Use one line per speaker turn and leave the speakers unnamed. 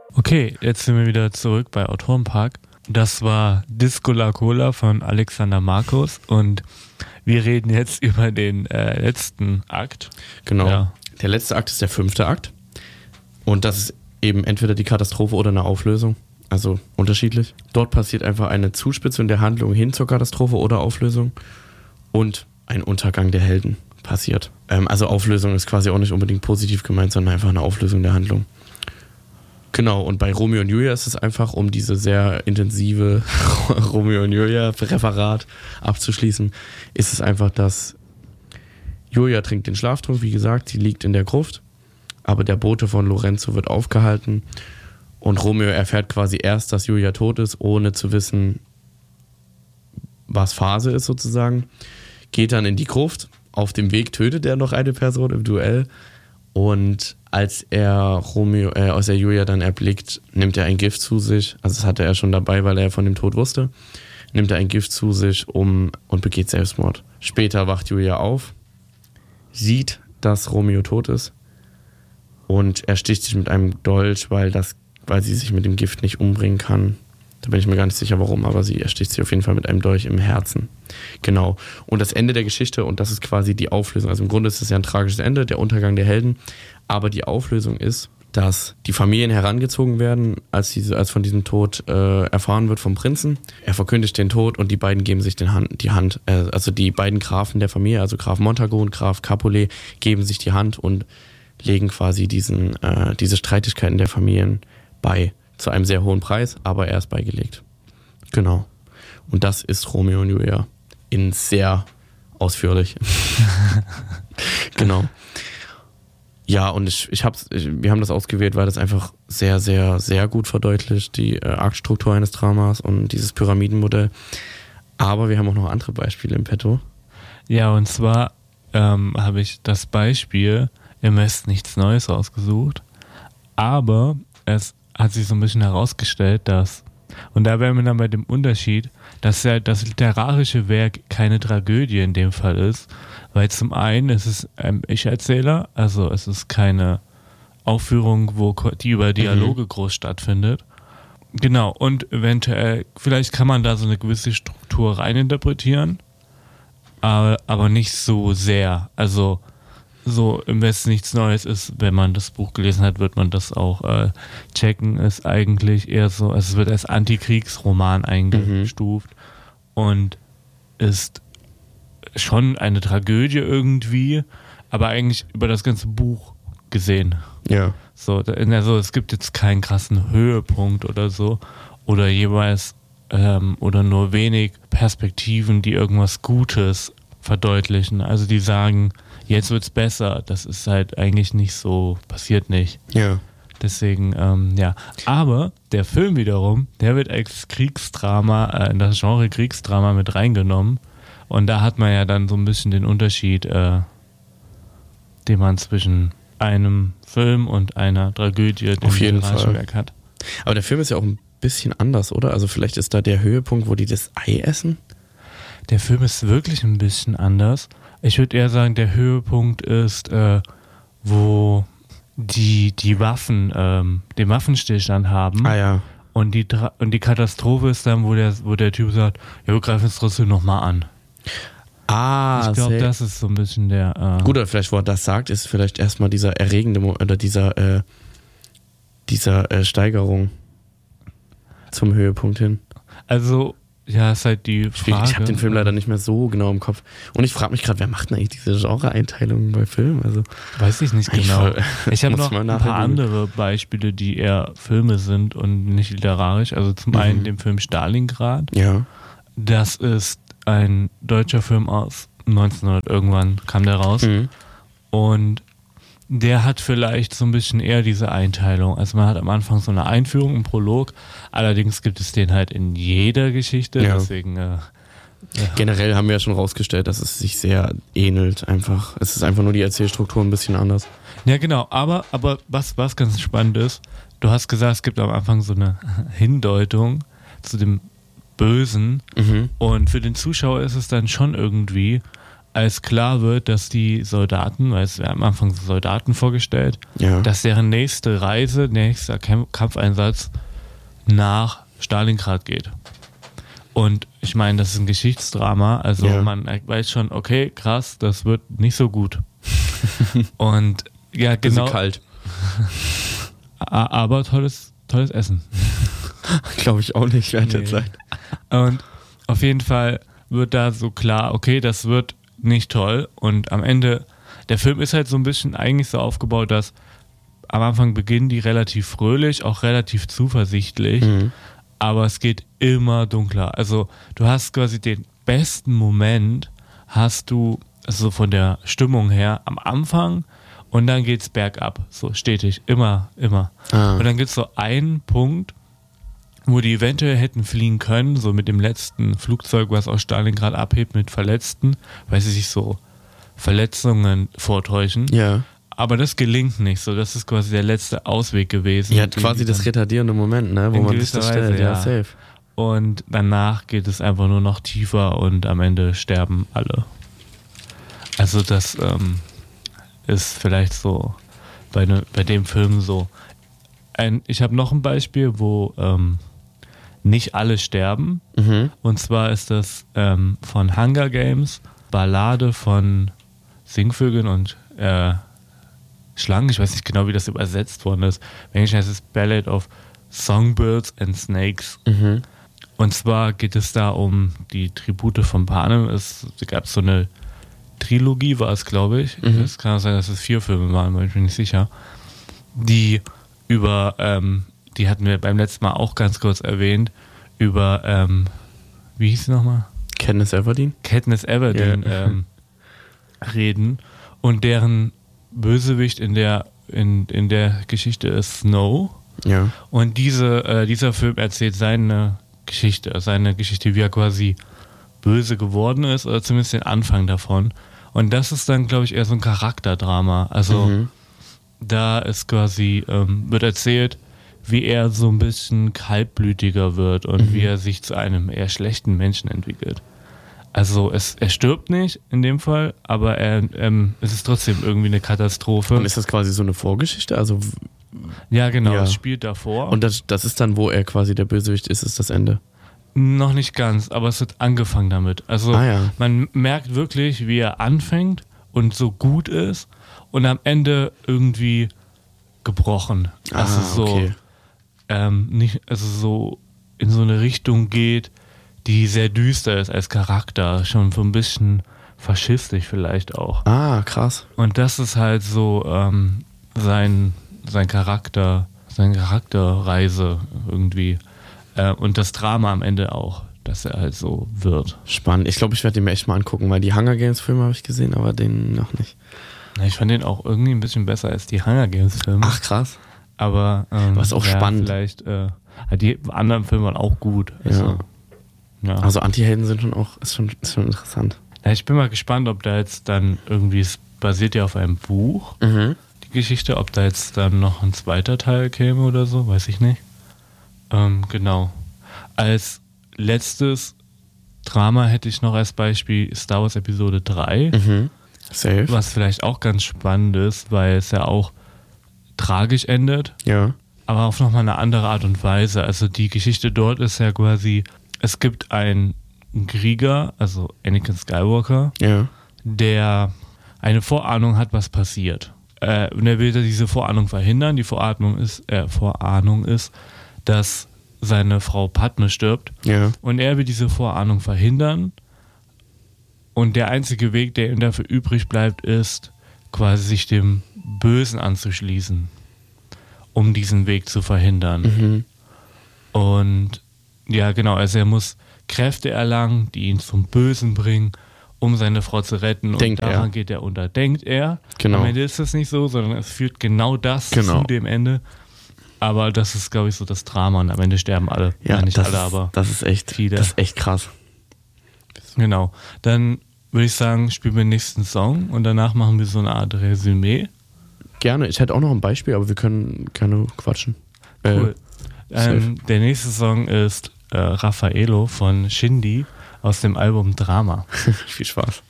Okay, jetzt sind wir wieder zurück bei Autorenpark. Das war Disco La Cola von Alexander Markus und wir reden jetzt über den letzten Akt.
Genau.
Ja.
Der letzte Akt ist der 5. Akt. Und das ist eben entweder die Katastrophe oder eine Auflösung. Also unterschiedlich. Dort passiert einfach eine Zuspitzung der Handlung hin zur Katastrophe oder Auflösung. Und ein Untergang der Helden passiert. Also Auflösung ist quasi auch nicht unbedingt positiv gemeint, sondern einfach eine Auflösung der Handlung. Genau, und bei Romeo und Julia ist es einfach, um diese sehr intensive Romeo und Julia-Referat abzuschließen, ist es einfach, dass Julia trinkt den Schlaftrunk, wie gesagt, sie liegt in der Gruft, aber der Bote von Lorenzo wird aufgehalten und Romeo erfährt quasi erst, dass Julia tot ist, ohne zu wissen, was Phase ist sozusagen, geht dann in die Gruft, auf dem Weg tötet er noch eine Person im Duell und als er Julia dann erblickt, nimmt er ein Gift zu sich, also das hatte er schon dabei, weil er von dem Tod wusste, nimmt er ein Gift zu sich und begeht Selbstmord. Später wacht Julia auf, sieht, dass Romeo tot ist und er sticht sich mit einem Dolch, weil sie sich mit dem Gift nicht umbringen kann. Da bin ich mir gar nicht sicher, warum, aber sie ersticht sich auf jeden Fall mit einem Dolch im Herzen. Genau. Und das Ende der Geschichte, und das ist quasi die Auflösung, also im Grunde ist es ja ein tragisches Ende, der Untergang der Helden, aber die Auflösung ist, dass die Familien herangezogen werden, als von diesem Tod erfahren wird vom Prinzen. Er verkündigt den Tod und die beiden geben sich die Hand. Also die beiden Grafen der Familie, also Graf Montagu und Graf Capulet, geben sich die Hand und legen quasi diese Streitigkeiten der Familien bei. Zu einem sehr hohen Preis, aber er ist beigelegt. Genau. Und das ist Romeo und Julia in sehr ausführlich. Genau. Ja, und wir haben das ausgewählt, weil das einfach sehr, sehr, sehr gut verdeutlicht, die Aktstruktur eines Dramas und dieses Pyramidenmodell. Aber wir haben auch noch andere Beispiele im Petto.
Ja, und zwar habe ich das Beispiel im Westen nichts Neues ausgesucht, aber es hat sich so ein bisschen herausgestellt, und da wären wir dann bei dem Unterschied, dass ja das literarische Werk keine Tragödie in dem Fall ist, weil zum einen ist es ein Ich-Erzähler, also es ist keine Aufführung, die über Dialoge groß stattfindet. Genau, und eventuell, vielleicht kann man da so eine gewisse Struktur reininterpretieren, aber nicht so sehr, also so im Westen nichts Neues ist, wenn man das Buch gelesen hat, wird man das auch checken, ist eigentlich eher so, also es wird als Antikriegsroman eingestuft und ist schon eine Tragödie irgendwie, aber eigentlich über das ganze Buch gesehen.
Ja.
So, also es gibt jetzt keinen krassen Höhepunkt oder so oder jeweils oder nur wenig Perspektiven, die irgendwas Gutes verdeutlichen. Also die sagen, jetzt wird's besser. Das ist halt eigentlich nicht so, passiert nicht.
Ja.
Deswegen, ja. Aber der Film wiederum, der wird als Kriegsdrama, in das Genre Kriegsdrama mit reingenommen. Und da hat man ja dann so ein bisschen den Unterschied, den man zwischen einem Film und einer Tragödie, den
auf jeden Fall
Werk hat.
Aber der Film ist ja auch ein bisschen anders, oder? Also vielleicht ist da der Höhepunkt, wo die das Ei essen?
Der Film ist wirklich ein bisschen anders. Ich würde eher sagen, der Höhepunkt ist, wo die Waffen den Waffenstillstand haben.
Ah ja.
Und die Katastrophe ist dann, wo der Typ sagt, ja, wir greifen es trotzdem nochmal an.
Ah,
ich glaube, das ist so ein bisschen der...
Gut, oder vielleicht, wo er das sagt, ist vielleicht erstmal dieser erregende oder dieser Steigerung zum Höhepunkt hin.
Also, ja, ist halt die Frage.
Ich habe den Film leider nicht mehr so genau im Kopf. Und ich frage mich gerade, wer macht denn eigentlich diese Genre-Einteilungen bei Filmen? Also,
weiß ich nicht genau. Ich habe noch ein paar
andere
andere Beispiele, die eher Filme sind und nicht literarisch. Also zum einen den Film Stalingrad.
Ja.
Das ist ein deutscher Film aus 1900 irgendwann kam der raus. Und der hat vielleicht so ein bisschen eher diese Einteilung. Also man hat am Anfang so eine Einführung, einen Prolog. Allerdings gibt es den halt in jeder Geschichte. Ja. Deswegen
generell haben wir ja schon rausgestellt, dass es sich sehr ähnelt einfach. Es ist einfach nur die Erzählstruktur ein bisschen anders.
Ja, genau. Aber was ganz spannend ist, du hast gesagt, es gibt am Anfang so eine Hindeutung zu dem Bösen. Und für den Zuschauer ist es dann schon irgendwie, als klar wird, dass die Soldaten, weil es werden am Anfang Soldaten vorgestellt,
Ja.
dass deren nächste Reise, nächster Kampfeinsatz nach Stalingrad geht. Und ich meine, das ist ein Geschichtsdrama, also
Ja.
man weiß schon, okay, krass, das wird nicht so gut. Und ja, genau.
Bisschen kalt.
Aber tolles Essen.
Glaube ich auch nicht während der
Nee.
Zeit.
Und auf jeden Fall wird da so klar, okay, das wird nicht toll. Und am Ende, der Film ist halt so ein bisschen eigentlich so aufgebaut, dass am Anfang beginnen die relativ fröhlich, auch relativ zuversichtlich, aber es geht immer dunkler. Also du hast quasi den besten Moment, hast du also von der Stimmung her am Anfang und dann geht's bergab, so stetig, immer. Und dann gibt's so einen Punkt, wo die eventuell hätten fliehen können, so mit dem letzten Flugzeug, was aus Stalingrad abhebt mit Verletzten, weil sie sich so Verletzungen vortäuschen.
Ja.
Aber das gelingt nicht so. Das ist quasi der letzte Ausweg gewesen.
Ja, quasi das retardierende Moment, ne? Wo
in
man sich das
gewisser
stellt.
Weise,
Ja,
ja.
safe.
Und danach geht es einfach nur noch tiefer und am Ende sterben alle. Also das ist vielleicht so bei dem Film so. Ich habe noch ein Beispiel, wo nicht alle sterben. Und zwar ist das von Hunger Games, Ballade von Singvögeln und Schlangen. Ich weiß nicht genau, wie das übersetzt worden ist. Im Englischen heißt es Ballad of Songbirds and Snakes. Und zwar geht es da um die Tribute von Panem. Es gab so eine Trilogie, war es, glaube ich. Es kann auch sein, dass es 4 Filme waren, aber ich bin nicht sicher. Die die hatten wir beim letzten Mal auch ganz kurz erwähnt, über, wie hieß sie nochmal?
Katniss Everdeen?
Katniss Everdeen reden. Und deren Bösewicht in der Geschichte ist Snow.
Ja.
Und dieser Film erzählt seine Geschichte, wie er quasi böse geworden ist, oder zumindest den Anfang davon. Und das ist dann, glaube ich, eher so ein Charakterdrama. Also da ist quasi, wird erzählt, wie er so ein bisschen kaltblütiger wird und wie er sich zu einem eher schlechten Menschen entwickelt. Also er stirbt nicht in dem Fall, aber es ist trotzdem irgendwie eine Katastrophe.
Und ist das quasi so eine Vorgeschichte? Also,
Ja, genau,
Ja.
es spielt davor.
und das ist dann, wo er quasi der Bösewicht ist das Ende.
Noch nicht ganz, aber es wird angefangen damit. Also
Ja.
man merkt wirklich, wie er anfängt und so gut ist und am Ende irgendwie gebrochen. Also
okay.
so in so eine Richtung geht, die sehr düster ist als Charakter, schon so ein bisschen faschistisch vielleicht auch.
Ah, krass.
Und das ist halt so sein Charakterreise irgendwie. Und das Drama am Ende auch, dass er halt so wird.
Spannend. Ich glaube, ich werde den mir echt mal angucken, weil die Hunger Games Filme habe ich gesehen, aber den noch nicht.
Ich fand den auch irgendwie ein bisschen besser als die Hunger Games Filme.
Ach, krass.
Aber
ist auch spannend.
Vielleicht, die anderen Filme waren auch gut. Also, ja.
Also Anti-Helden sind ist schon interessant.
Ja, ich bin mal gespannt, ob da jetzt dann irgendwie, es basiert ja auf einem Buch, die Geschichte, ob da jetzt dann noch ein zweiter Teil käme oder so, weiß ich nicht. Genau. Als letztes Drama hätte ich noch als Beispiel Star Wars Episode 3,
Safe.
was vielleicht auch ganz spannend ist, weil es ja auch tragisch endet,
Ja.
aber auf nochmal eine andere Art und Weise. Also die Geschichte dort ist ja quasi, es gibt einen Krieger, also Anakin Skywalker,
Ja.
der eine Vorahnung hat, was passiert. Und er will diese Vorahnung verhindern. Die Vorahnung ist, dass seine Frau Padme stirbt.
Ja.
Und er will diese Vorahnung verhindern. Und der einzige Weg, der ihm dafür übrig bleibt, ist quasi sich dem Bösen anzuschließen, um diesen Weg zu verhindern. Und ja, genau, also er muss Kräfte erlangen, die ihn zum Bösen bringen, um seine Frau zu retten.
Denkt
und daran
er.
geht er unter. Denkt er.
Genau.
Am Ende ist es nicht so, sondern es führt genau das
Genau.
zu dem Ende. Aber das ist, glaube ich, so das Drama und am Ende sterben alle.
Ja,
nicht alle, aber
das ist echt,
viele.
das ist echt krass.
Genau. Dann würde ich sagen, spielen wir den nächsten Song und danach machen wir so eine Art Resümee.
Gerne. Ich hätte auch noch ein Beispiel, aber wir können gerne quatschen.
Cool.
safe.
Der nächste Song ist Raffaello von Shindy aus dem Album Drama.
Viel Spaß.